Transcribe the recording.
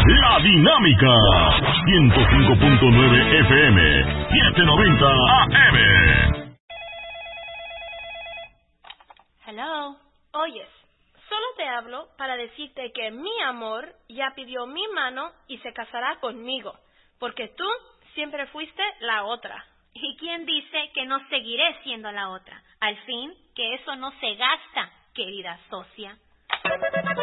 La Dinámica. 105.9 FM. 790 AM. Hello. Oyes, solo te hablo para decirte que mi amor ya pidió mi mano y se casará conmigo, porque tú siempre fuiste la otra. ¿Y quién dice que no seguiré siendo la otra? Al fin, que eso no se gasta, querida socia.